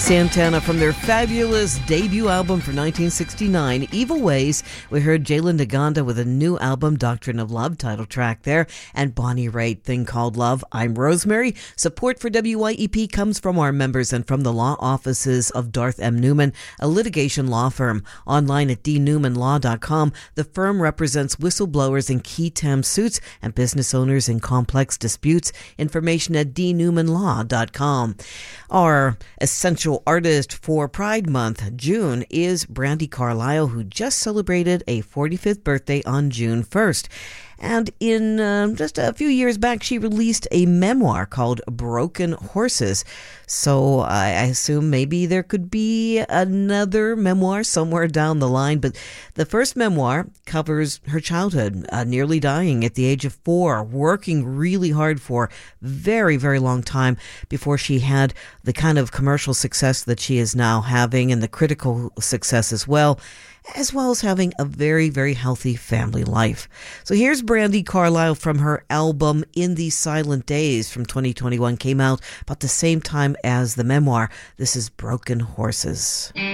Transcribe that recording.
Santana from their fabulous debut album from 1969, Evil Ways. We heard Jalen Naganda with a new album, Doctrine of Love, title track there, and Bonnie Raitt, Thing Called Love. I'm Rosemary. Support for WYEP comes from our members and from the law offices of Darth M. Newman, a litigation law firm. Online at dnewmanlaw.com, the firm represents whistleblowers in key TAM suits and business owners in complex disputes. Information at dnewmanlaw.com. Our essential artist for Pride Month, June, is Brandi Carlile, who just celebrated a 45th birthday on June 1st. And in just a few years back, she released a memoir called Broken Horses. So I assume maybe there could be another memoir somewhere down the line. But the first memoir covers her childhood, nearly dying at the age of 4, working really hard for a very, very long time before she had the kind of commercial success that she is now having, and the critical success as well as having a very, very healthy family life. So here's Brandi Carlile from her album In These Silent Days from 2021, came out about the same time as the memoir. This is Broken Horses.